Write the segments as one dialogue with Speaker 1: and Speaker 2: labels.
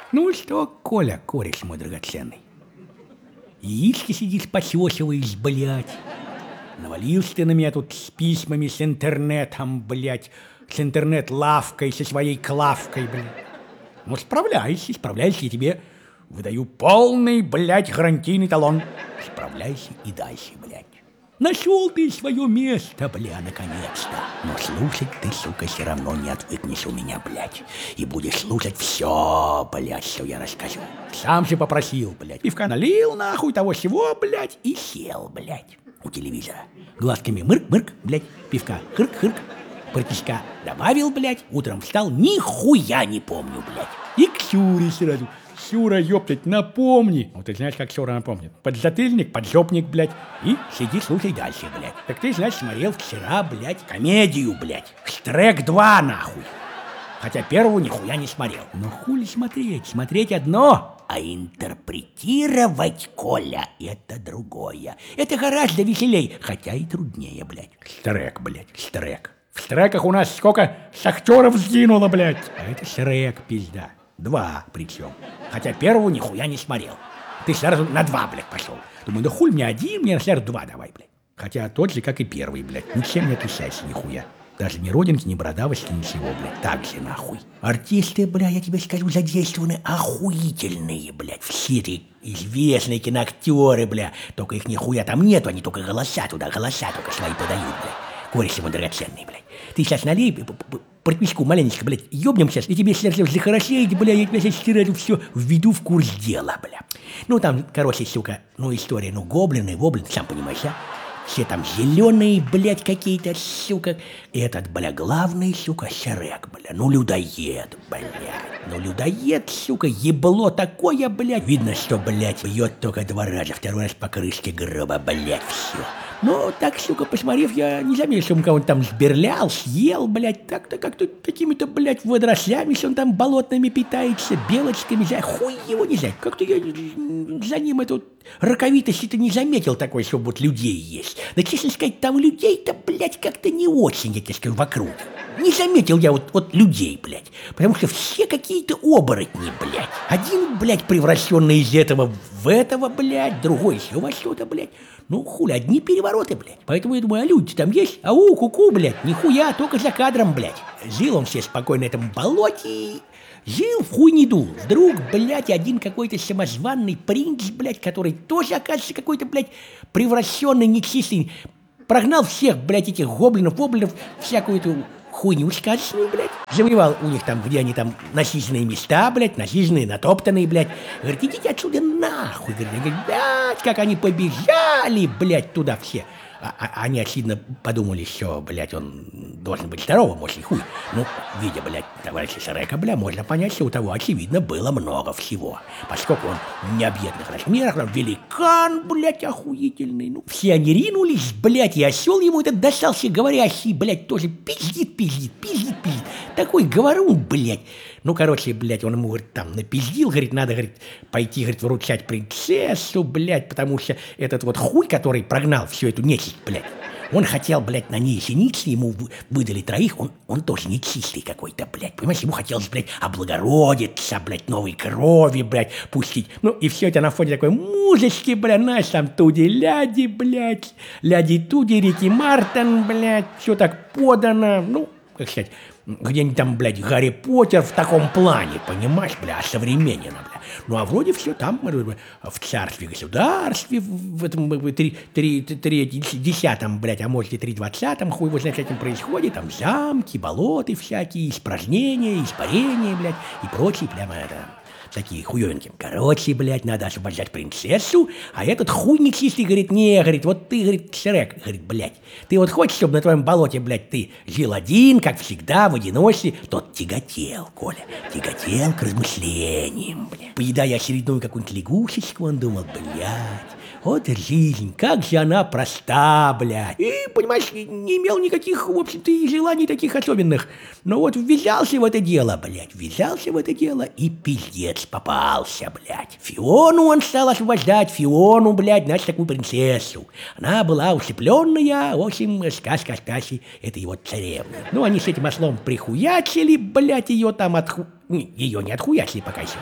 Speaker 1: Ну что, Коля, кореш мой драгоценный, яички сидишь, посесиваешь, блядь. Навалился ты на меня тут с письмами, с интернетом, блядь, с интернет-лавкой, со своей клавкой, блядь. Ну, справляйся, я тебе выдаю полный, блядь, гарантийный талон. Справляйся и дальше, блядь. Нашел ты свое место, бля, наконец-то. Но слушать ты, сука, все равно не отвыкнешь у меня, блядь. И будешь слушать все, блядь, что я расскажу. Сам же попросил, блядь. Пивка налил, нахуй, того всего, блядь, и сел, блядь, у телевизора. Глазками мырк-мырк, блядь, пивка хырк-хырк. Протишка добавил, блядь, утром встал, нихуя не помню, блядь. И к Сюре сразу. Сюра, ёптать, напомни. Вот ты знаешь, как Сюра напомнит. Подзатыльник, поджопник, блядь. И сиди, слушай дальше, блядь. Так ты, значит, смотрел вчера, блядь, комедию, блядь. Штрек 2, нахуй. Хотя первого нихуя не смотрел. Но хули смотреть? Смотреть одно, а интерпретировать, Коля, это другое. Это гораздо веселей, хотя и труднее, блядь. Штрек, блядь, Штрек. В Штреках у нас сколько шахтеров сгинуло, блядь. А это Шрек, пизда. 2 причем. Хотя первого нихуя не смотрел. Ты сразу на 2, блядь, пошел. Думаю, да хуй мне 1, мне сразу 2 давай, блядь. Хотя тот же, как и первый, блядь. Ничем не отличается нихуя. Даже ни родинки, ни бородавочки, ничего, блядь. Так же нахуй. Артисты, бля, я тебе скажу, задействованы охуительные, блядь. Все эти известные киноактеры, бля. Только их нихуя там нету, они только голоса только свои подают, блядь. Кореш ему драгоценный, блядь. Ты сейчас налей портвичку маленечко, блядь, ёбнем сейчас, и тебе сейчас захорошеет, бля, я тебя сейчас сразу все введу в курс дела, бля. Ну, там, короче, сука, ну, история, ну, гоблины, сам понимаешь, а? Все там зеленые, блядь, какие-то, сука. И этот, бля, главный, сука, Шрек, бля, ну, людоед, блядь. Ну, людоед, сука, ебло такое, блядь. Видно, что, блядь, бьет только 2 раза, 2 раз по крышке гроба, блядь, все. Ну, так, сука, посмотрев, я не заметил, что он кого-нибудь там сберлял, съел, блядь, так-то как-то какими-то, блядь, водорослями, что он там болотными питается, белочками, хуй его не знаю. Как-то я за ним эту раковитость-то не заметил такой, что вот людей есть. Да, честно сказать, там людей-то, блядь, как-то не очень, я тебе скажу, вокруг. Не заметил я вот людей, блядь, потому что все какие-то оборотни, блядь. Один, блядь, превращенный из этого в этого, блядь, другой еще во что-то, блядь. Ну, хули, одни перевороты, блядь. Поэтому я думаю, а люди там есть? Ау, ку-ку, блядь, нихуя, только за кадром, блядь. Жил он все спокойно на этом болоте, жил, в хуй не дул. Вдруг, блядь, один какой-то самозванный принц, блядь, который тоже, оказывается, какой-то, блядь, превращенный, нечистый, прогнал всех, блядь, этих гоблинов, всякую эту хуйню сказочную, блядь. Завоевал у них там, где они там насиженные места, блядь, насиженные, натоптанные, блядь. Говорит, идите отсюда нахуй. Говорит, блядь, как они побежали, блядь, туда все. Они, очевидно, подумали, что, блядь, он должен быть здоровым, очень хуй. Ну, видя, блядь, товарища Шрека, бля, можно понять, что у того, очевидно, было много всего. Поскольку он в необъятных размерах, он великан, блядь, охуительный. Ну, все они ринулись, блядь, и осел ему этот достался говорящий, блядь, тоже пиздит. Такой говорун, блядь. Ну, короче, блядь, он ему, говорит, там напиздил, говорит, надо, говорит, пойти, говорит, выручать принцессу, блядь, потому что этот вот хуй, который прогнал всю эту нечисть, блядь, он хотел, блядь, на ней жениться, ему выдали 3, он тоже нечистый какой-то, блядь, понимаешь, ему хотелось, блядь, облагородиться, блядь, новой крови, блядь, пустить. Ну, и все это на фоне такой музычки, блядь, знаешь, там туди-ляди, блядь, ляди-туди, Рики Мартин, блядь, все так подано, ну, как сказать, где-нибудь там, блядь, Гарри Поттер в таком плане, понимаешь, бля, современно, бля. Ну, а вроде все там, в царстве-государстве, в этом 3.10, блядь, а может и 3.20, хуй его знает, с этим происходит, там замки, болоты всякие, испражнения, испарения, блядь, и прочие, прямо это... такие хуёнки. Короче, блядь, надо освобождать принцессу, а этот хуй нечистый говорит, не, говорит, вот ты, говорит, Шрек, говорит, блядь, ты вот хочешь, чтобы на твоем болоте, блядь, ты жил один, как всегда, в одиночестве, тот тяготел, Коля, тяготел к размышлениям, блядь. Поедая очередную какую-нибудь лягушечку, он думал, блядь, вот жизнь, как же она проста, блядь. И, понимаешь, не имел никаких, в общем-то, и желаний таких особенных. Но вот ввязался в это дело, блядь, и пиздец принц попался, блядь. Фиону он стал освобождать, Фиону, блядь, значит, такую принцессу. Она была усыпленная, в общем, сказка о Стасе, это его царевна. Ну, они с этим ослом прихуячили, блядь, ее там ее не отхуячили пока еще,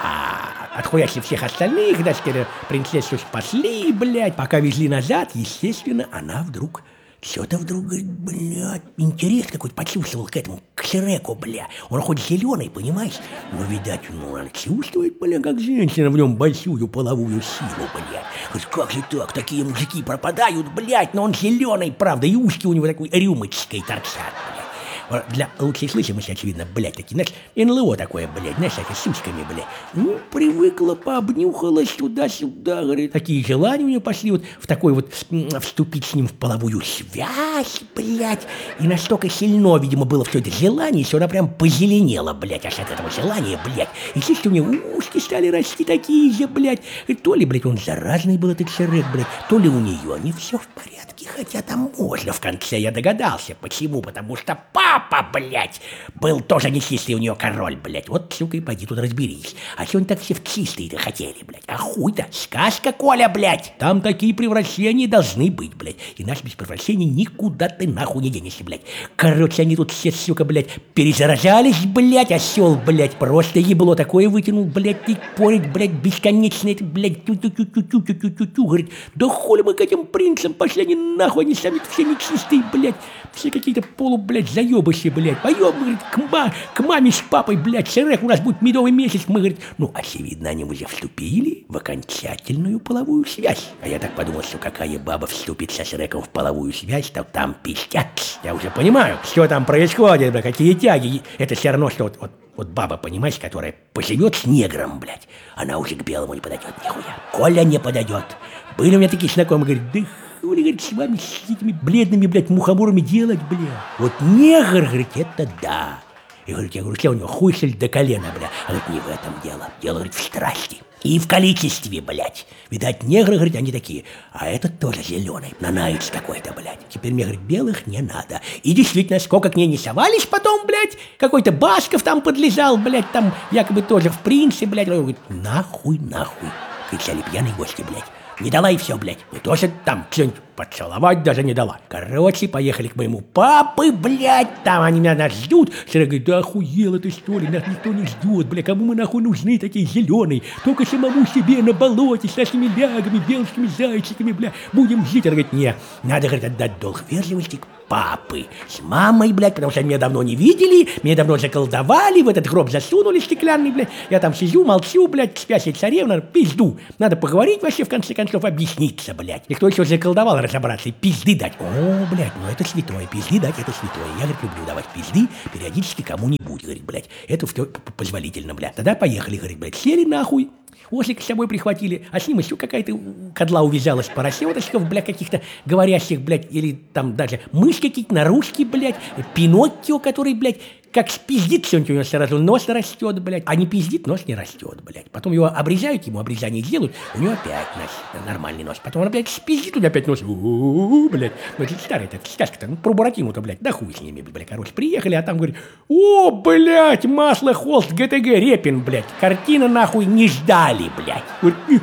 Speaker 1: а отхуячили всех остальных, значит, принцессу спасли, блядь. Пока везли назад, естественно, она вдруг... Что-то вдруг, говорит, блядь, интерес какой-то почувствовал к этому, к Шреку, бля. Он хоть зеленый, понимаешь? Но, видать, он чувствует, бля, как женщина в нем большую половую силу, блядь. Говорит, как же так, такие мужики пропадают, блядь, но он зеленый, правда, и ушки у него такой рюмочкой торчат, блядь. Для лучшей слышимости, очевидно, блядь, такие, знаешь, НЛО такое, блядь, знаешь, с сучками, блядь. Ну, привыкла, пообнюхалась туда-сюда, говорит. Такие желания у нее пошли вот в такой вот, вступить с ним в половую связь, блядь. И настолько сильно, видимо, было все это желание, что она прям позеленела, блядь, аж от этого желания, блядь. И слышишь, у нее ушки стали расти такие же, блядь. И то ли, блядь, он заразный был, этот Шрек, блядь, то ли у нее не все в порядке, хотя там можно в конце, я догадался. Почему? Потому что папа, блядь, был тоже нечистый у нее король, блядь. Вот, сука, и пойди тут разберись. А что они так все в чистые-то хотели, блядь? А хуй-то, сказка, Коля, блядь. Там такие превращения должны быть, блядь. Иначе без превращений никуда ты нахуй не денешься, блядь. Короче, они тут все, сука, блядь, перезаражались, блядь. Осел, блядь, просто ебло такое вытянул, блядь, и порит, блядь, бесконечно, это, блядь, тю-тю-тю-тю-тю-тю-тю. Говорит, да хули мы к этим принцам пошли, они нахуй, они сами все нечистые, блядь. Все какие-то блядь, заебыши, блядь. Поем, говорит, к маме с папой, блядь, Шрек, у нас будет медовый месяц. Мы, говорит, ну, очевидно, они уже вступили в окончательную половую связь. А я так подумал, что какая баба вступит со Шреком в половую связь, то там пиздец. Я уже понимаю, что там происходит, блядь, какие тяги. Это все равно, что вот баба, понимаешь, которая поживет с негром, блядь, она уже к белому не подойдет нихуя. Коля не подойдет. Были у меня такие знакомые, говорит, да хули, говорит, с вами, с этими бледными, блядь, мухоморами делать, блядь. Вот негр, говорит, это да. И, говорит, я говорю, что у него хуй, что ли, до колена, блядь. А говорит, не в этом дело. Дело, говорит, в страсти. И в количестве, блядь. Видать, негры, говорит, они такие. А этот тоже зеленый. Нанаец какой-то, блядь. Теперь мне, говорит, белых не надо. И действительно, сколько к ней не совались потом, блядь. Какой-то Басков там подлежал, блядь, там якобы тоже в принце, блядь. Он говорит, нахуй, нахуй. Кричали пьяные гости, блядь. Не дала и все, блядь. И тоже там что-нибудь поцеловать даже не дала. Короче, поехали к моему папы, блядь. Там они меня нас ждут. Шрек говорит, да охуел эта история, нас никто не ждет, блядь. Кому мы нахуй нужны такие зеленые? Только самому себе на болоте с нашими лягами, белыми зайчиками, блядь. Будем жить. Он говорит, не, надо, говорит, отдать долг вежливости к папы. С мамой, блядь, потому что меня давно не видели, меня давно заколдовали, в этот гроб засунули стеклянный, блядь. Я там сижу, молчу, блядь, спящая царевна, пизду. Надо поговорить вообще, в конце концов, объясниться, блядь. И кто еще заколдовал, разобраться и пизды дать. О, блядь, ну это святое, пизды дать, это святое. Я, говорит, люблю давать пизды периодически кому-нибудь, говорит, блядь. Это все позволительно, блядь. Тогда поехали, говорит, блядь, сели нахуй. Ослик с собой прихватили, а с ним еще какая-то кодла увязалась, поросеночков, блядь, каких-то говорящих, блядь, или там даже мышь какие-то, наружки, блядь, Пиноккио, который, блядь, как спиздит что-нибудь, у него сразу нос растет, блядь, а не пиздит, нос не растет, блядь. Потом его обрезают, ему обрезание делают, у него опять нормальный нос. Потом он опять спиздит, у него опять нос, блядь. Ну, это старая сказка-то, ну, про Буратино-то, блядь, да хуй с ними, блядь, короче. Приехали, а там, говорит, о, блядь, масло, холст, ГТГ, Репин, блядь. Картина, нахуй, не ждали, блядь. Говорит,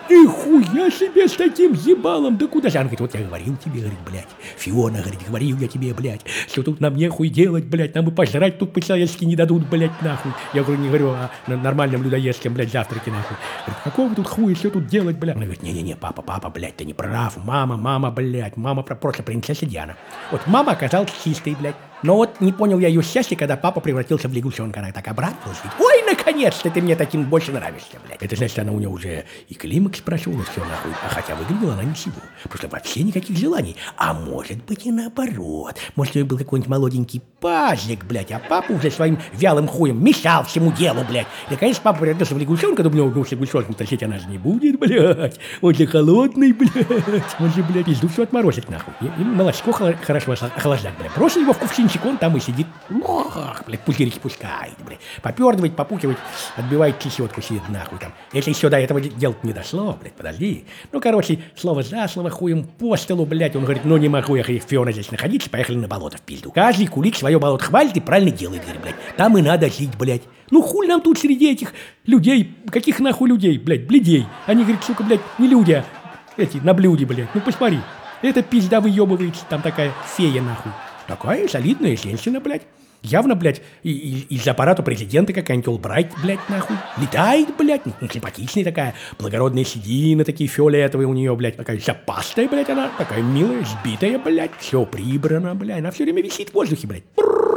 Speaker 1: нихуя себе с таким ебалом, да куда же? Она говорит, вот я говорил тебе, говорит, блядь, Фиона, говорит, говорил я тебе, блядь, что тут нам нехуй делать, блядь, нам и пожрать тут по-человечески не дадут, блядь, нахуй. Я говорю, не говорю о нормальном людоедском, блядь, завтраке, нахуй. Говорит, какого тут хуя, что тут делать, блядь? Она говорит, не-не-не, папа, блядь, ты не прав, мама, блядь, мама просто принцесса Диана. Вот мама оказалась чистой, блядь. Но вот не понял я ее счастья, когда папа превратился в лягушонка. Она так обрадовалась. Ой, наконец-то ты мне таким больше нравишься, блядь. Это значит, она у нее уже и климакс прошел, и все нахуй. А хотя выглядела она ничего. Просто вообще никаких желаний. А может быть и наоборот. Может, у нее был какой-нибудь молоденький пазик, блядь, а папа уже своим вялым хуем мешал всему делу, блядь. И, наконец, папа превратился в лягушонка, думал, ну, с лягушонком тащить она же не будет, блядь. Он же холодный, блядь. Он же, блядь, пизду все отморозит, нахуй. И молочко хорошо охлаждать, блядь. Бросили его в кувшин магазинчик, он там и сидит. Ох, блядь, пузырики пускает, блядь. Попердывает, попукивает, отбивает чесетку, сидит нахуй там. Если еще до этого делать не дошло, блядь, подожди. Ну, короче, слово за слово, хуем по столу, блядь. Он говорит, ну не могу я, Фиона, здесь находиться, поехали на болото в пизду. Каждый кулик свое болото хвалит и правильно делает, говорит, блядь. Там и надо жить, блядь. Ну, хуй нам тут среди этих людей, каких нахуй людей, блядь, бледей. Они, говорят, сука, блядь, не люди, а эти, на блюде, блядь. Ну, посмотри. Эта пизда выебывается, там такая фея, нахуй. Такая солидная женщина, блядь. Явно, блядь, из аппарата президента какая-нибудь Олбрайт, блядь, нахуй. Летает, блядь, симпатичная такая, благородные седины такие фиолетовые у нее, блядь. Такая запастая, блядь, она, такая милая, сбитая, блядь. Все прибрано, блядь. Она все время висит в воздухе, блядь.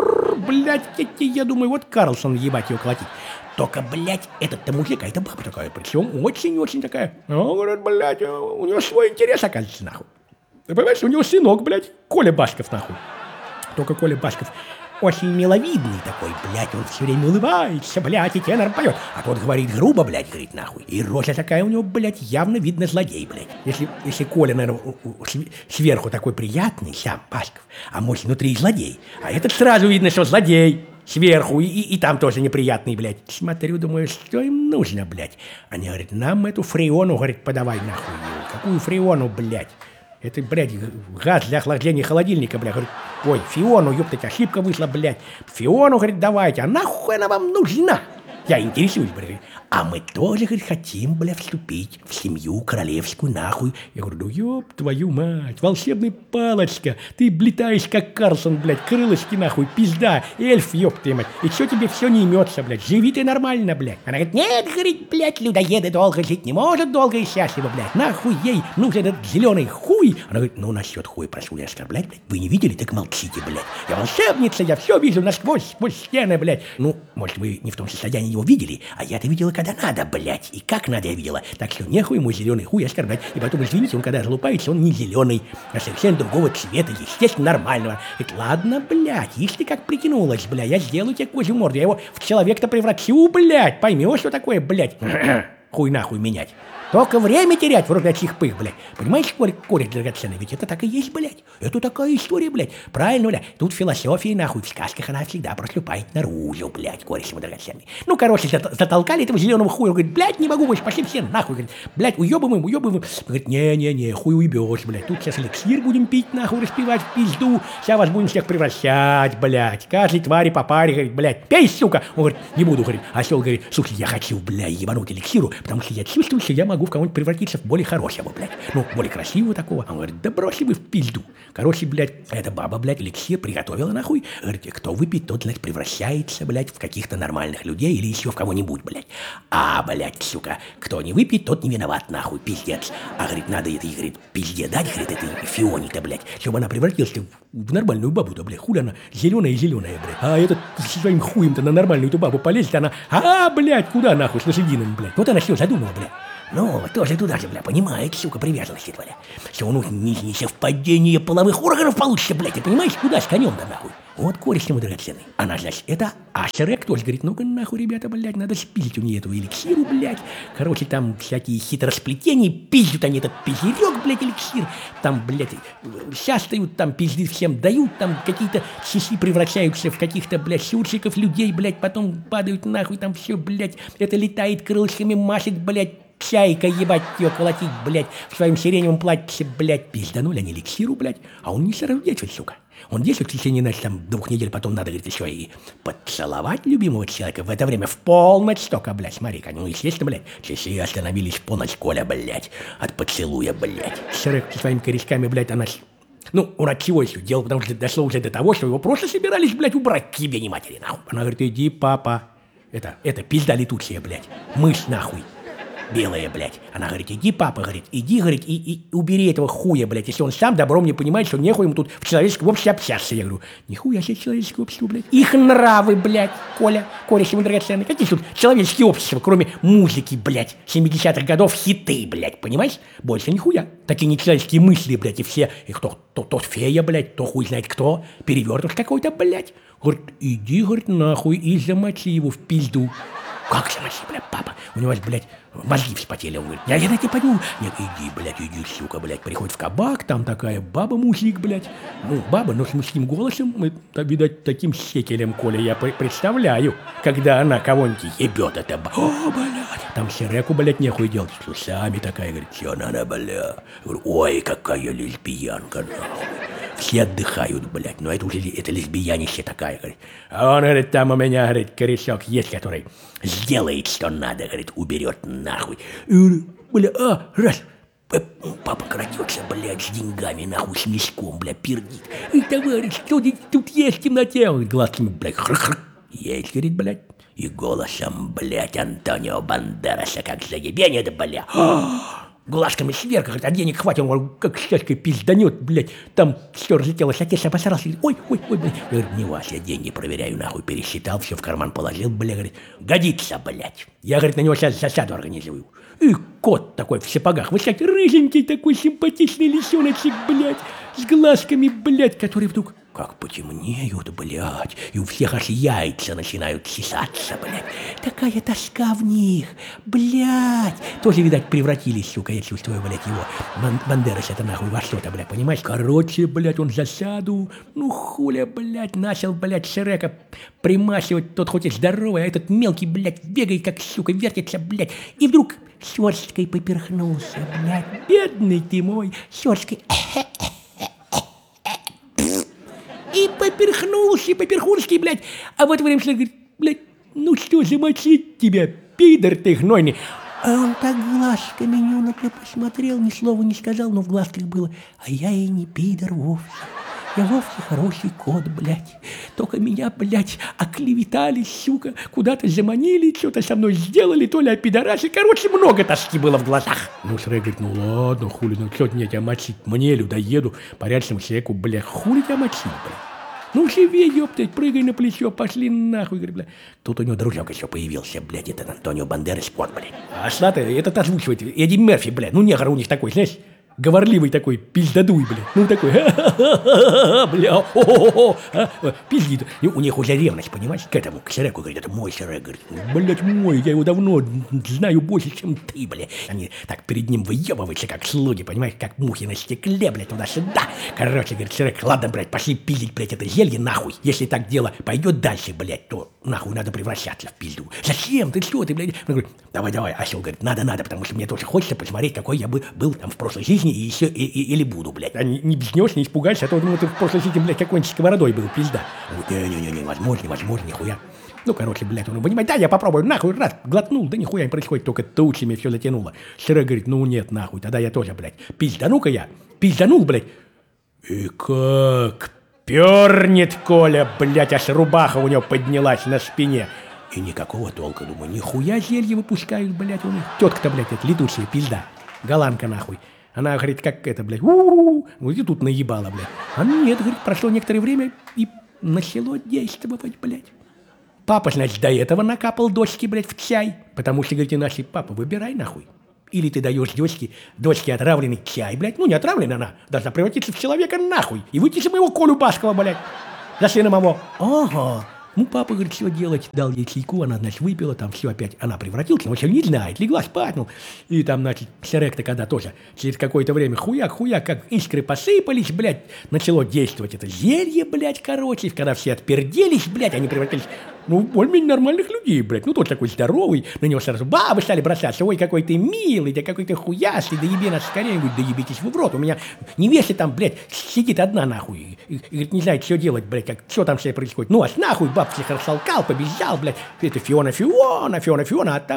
Speaker 1: Блядь, я думаю, вот Карлсон, ебать, ее колотить. Только, блядь, этот-то мужик, а это баба такая, причем очень-очень такая. Ну, говорят, блядь, у него свой интерес, оказывается, нахуй. Ты понимаешь, у него сынок, блядь, Коля Басков, нахуй. Только Коля Басков очень миловидный такой, блядь, он все время улыбается, блядь, и тенор поет. А тот говорит грубо, блядь, говорит, нахуй. И рожа такая у него, блядь, явно видно злодей, блядь. Если Коля, наверное, сверху такой приятный, сам Басков, а может, внутри злодей. А этот сразу видно, что злодей. Сверху, и там тоже неприятный, блядь. Смотрю, думаю, что им нужно, блядь. Они говорят, нам эту фреону, говорит, подавай нахуй. Какую фреону, блядь? Это, блядь, газ для охлаждения холодильника, блядь. Говорит, ой, фиону, ёптать, ошибка вышла, блядь. Фиону, говорит, давайте, а нахуй она вам нужна? Я интересуюсь, блядь. А мы тоже, говорит, хотим, блядь, вступить в семью королевскую, нахуй. Я говорю, ну ёб твою мать, волшебная палочка. Ты летаешь, как Карлсон, блядь, крылышки, нахуй, пизда, эльф, ёб твою мать. И чё тебе все не имется, блядь, живи ты нормально, блядь. Она говорит, нет, говорит, блядь, людоеды долго жить не может, долго и счастливо, блядь. Нахуй ей нужен этот зеленый хуй. Она говорит, ну, насчет хуя прошу не оскорблять, блядь. Вы не видели, так молчите, блядь. Я волшебница, я все вижу насквозь, сквозь стены, блядь. Ну, может, вы не в том состоянии его видели, а я-то видела, когда надо, блядь, и как надо я видела. Так что нехуй ему зеленый хуй оскорблять. И потом, извините, он когда залупается, он не зеленый, а совершенно другого цвета, естественно, нормального. Говорит, ладно, блядь, если как прикинулась, блядь, я сделаю тебе козью морду, я его в человека-то превращу, блядь, поймешь, что такое, блядь, хуй нахуй менять. Только время терять в рогатых пых, блядь. Понимаешь, корень драгоценный, ведь это так и есть, блядь. Это такая история, блядь. Правильно, блядь. Тут философия, нахуй, в сказках она всегда проступает наружу, блядь, корень драгоценный. Ну, короче, затолкали этого зеленого хуя, говорит, блядь, не могу больше, пошли все нахуй, говорит, блядь, уебываем. Говорит, не, хуй уебешь, блядь. Тут сейчас эликсир будем пить, нахуй, распивать в пизду. Сейчас вас будем всех превращать, блядь. Каждой твари по паре, говорит, блядь, пей, сука. Он говорит, не буду, говорит. А осел говорит, слушай, я хочу, блядь, ебануть эликсиру, потому что я чувствую, что я могу в кого-нибудь превратиться в более хорошего, блядь. Ну, более красивого такого. Он говорит, да бросьте вы в пизду. Короче, блядь, эта баба, блядь, эликсир приготовила, нахуй. Говорит, кто выпьет, тот, блядь, превращается, блядь, в каких-то нормальных людей или еще в кого-нибудь, блядь. А, блядь, сука, кто не выпьет, тот не виноват, нахуй, пиздец. А, говорит, надо этой, говорит, пизде дать, говорит, этой Фионе-то, блядь, чтобы она превратилась в нормальную бабу-то, блядь. Хули она зеленая-зеленая, блядь. А этот со своим хуем-то на нормальную эту бабу полезет, она, блядь, куда, нахуй, с лошадиным, блядь. Вот она все задумала, блядь. Ну, тоже туда же, бля, понимает, сука, привязанности твоя. Все, ну, несовпадение половых органов получится, блядь, ты понимаешь, куда с конем-то, нахуй? Вот кореш ему драгоценный. Она, значит, это Шрек тоже говорит, ну-ка, нахуй, ребята, блядь, надо спилить у нее эту эликсиру, блядь. Короче, там всякие хитросплетения, пиздят они этот пизерек, блядь, эликсир. Там, блядь, шастают, там пизды всем дают, там какие-то сиси превращаются в каких-то, блядь, сурчиков людей, блядь, потом падают нахуй, там все, блядь, это летает крылышками, машет, блядь, чайка, ебать, ее колотить, блядь, в своем сиреневом платье, блядь, пизданули они эликсиру, блядь, а он не сородечит, сука. Он действует в течение, значит, там, 2 недель, потом надо, говорит, еще и поцеловать любимого человека в это время в полночь только, блядь, смотри-ка, ну, естественно, блядь, часы остановились в полночь, Коля, блядь, от поцелуя, блядь. Шрек со своими корешками, блядь, она... Ну, он от чего еще делал, потому что дошло уже до того, что его просто собирались, блядь, убрать к тебе, не матери, нахуй. Она говорит, иди, папа, это пизда летучая, блядь, мышь, нахуй. Белая, блядь. Она говорит, иди, папа, говорит, иди, говорит, и убери этого хуя, блядь, если он сам добром не понимает, что нехуй ему тут в человеческом обществе общаться. Я говорю, нихуя себе человеческое общество, блядь. Их нравы, блядь, кореш ему драгоценный. Какие тут человеческие общества, кроме музыки, блядь, 70-х годов, хиты, блядь, понимаешь? Больше нихуя. Такие нечеловеческие мысли, блядь, и все, и кто, то фея, блядь, то хуй знает кто, перевертыш какой-то, блядь. Говорит, иди, говорит, нахуй, и замочи его в пизду. Как замочи, бля, папа? У него, блядь, мозги вспотели. Он говорит, я на тебя пойду. Нет, иди, блядь, иди, сука, блядь. Приходит в кабак, там такая баба-мужик, блядь. Ну, баба, но с мужским голосом. Мы, видать, таким секелем, Коля, я представляю, когда она кого-нибудь ебет, это о, блядь. Там Шреку, блядь, нехуй делать. С усами такая, говорит, все надо, бля. Говорю, ой, какая лесбиянка, нахуй. Все отдыхают, блядь, но это уже это лесбиянище такая, говорит. А он, говорит, там у меня, говорит, корешок есть, который сделает, что надо, говорит, уберет нахуй. И говорю, бля, раз, папа крадется, блядь, с деньгами, нахуй, с мешком, блядь, пердит. И, товарищ, что тут есть в темноте? Он глазками, блядь, хр-хр. Есть, говорит, блядь. И голосом, блядь, Антонио Бандераса, как заебенет, блядь. Глазками сверху, говорит, а денег хватит, он говорит, как щечкой пизданет, блядь, там все разлетелось, отец обосрался, ой, блядь. Я говорю, не вас, я деньги проверяю, нахуй, пересчитал, все в карман положил, блядь, говорит, годится, блядь. Я, говорит, на него сейчас засаду организую. И кот такой в сапогах, высокий, рыженький такой симпатичный лисеночек, блядь, с глазками, блядь, который вдруг как потемнеют, блядь, и у всех аж яйца начинают чесаться, блядь. Такая тоска в них, блядь. Тоже, видать, превратились, сука, я чувствую, блядь, его. Бандерас это нахуй во что-то, блядь, понимаешь? Короче, блядь, он засаду, ну хуля, блядь, начал, блядь, Шрека примасивать, тот хоть и здоровый, а этот мелкий, блядь, бегает, как, сука, вертится, блядь. И вдруг щёчкой поперхнулся, блядь, бедный ты мой, щёчкой. И поперхнулся, блядь. А в это время человек говорит, блядь, ну что замочить тебя, пидор ты гнойный. А он так глазками на меня посмотрел, ни слова не сказал, но в глазках было, а я и не пидор вовсе. Я вовсе хороший кот, блядь. Только меня, блядь, оклеветали, сука, куда-то заманили, что-то со мной сделали, то ли опидорасы. Короче, много тоски было в глазах. Ну, Шрек говорит, ну ладно, хули, ну что мне тебя мочить? Мне людоеду, порядочному человеку, блядь, хули тебя мочить, блядь? Ну, живи, ёптать, прыгай на плечо, пошли нахуй, говорит, блядь. Тут у него дружок еще появился, блядь, этот Антонио Бандерас, кот, блядь. А что-то этот озвучивает, Эдди Мерфи, блядь, ну негр у них такой, знаешь, говорливый такой, пиздадуй, блядь. Ну, такой, бля, пиздит. И у них уже ревность, понимаешь, к этому, к Шреку, говорит, это мой Шрек, говорит, блядь, мой, я его давно знаю больше, чем ты, блядь. Они так перед ним выебываются, как слуги, понимаешь, как мухи на стекле, блядь, туда-сюда. Короче, говорит, Шрек, ладно, блядь, пошли пиздить, блядь, это зелье, нахуй. Если так дело пойдет дальше, блядь, то нахуй надо превращаться в пизду. Зачем? Ты что, ты, блядь? Он говорит, давай, осел, говорит, надо, потому что мне тоже хочется посмотреть, какой я был там в прошлой жизни и еще или буду, блядь. А не беснешь, не испугайся, а то думаю, ты в прошлой жизни, блядь, какой-нибудь сковородой был, пизда. Он говорит, не, невозможно, нихуя. Ну, короче, блядь, он понимает, да, я попробую, нахуй, раз, глотнул, да нихуя не происходит, только тучами все затянуло. Шрек говорит, ну нет, нахуй, тогда я тоже, блядь, пиздану-ка я, пизданул, блядь. И как пернет Коля, блядь, аж рубаха у него поднялась на спине. И никакого толка, думаю, нихуя зелье выпускают, блядь, у них. Тетка-то, блядь, это летучая пизда, голландка, нахуй. Она говорит, как это, блядь, вот и тут наебала, блядь. А нет, говорит, прошло некоторое время и начало действовать, блядь. Папа, значит, до этого накапал дочке, блядь, в чай. Потому что, говорит, иначе, папа, выбирай, нахуй. Или ты даешь дочке отравленный чай, блядь. Ну, не отравленный она, должна превратиться в человека, нахуй. И выйти за моего Колю Баскова, блядь. За сына моего. Ага. Ну, папа, говорит, что делать? Дал ей чайку, она, значит, выпила, там все опять, она превратилась, но еще не знает, легла спать, ну. И там, значит, Шрек-то когда тоже, через какое-то время хуяк, как искры посыпались, блядь, начало действовать это зелье, блядь, короче, когда все отперделись, блядь, они превратились, ну, более-менее нормальных людей, блядь, ну, тот такой здоровый, на него сразу бабы стали бросаться, ой, какой ты милый, да какой ты хуястый, да еби нас скорее, говорит, да ебитесь вы в рот, у меня невеста там, блядь, сидит одна, нахуй, и говорит, не знает, что делать, блядь, как, что там все происходит, ну, аж нахуй, баб всех растолкал, побежал, блядь, это Фиона, а там